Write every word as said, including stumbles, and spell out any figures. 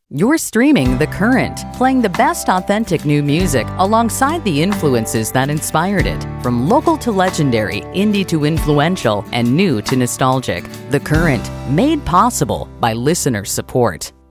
You're streaming The Current, playing the best authentic new music alongside the influences that inspired it. From local to legendary, indie to influential, and new to nostalgic. The Current, made possible by listener support.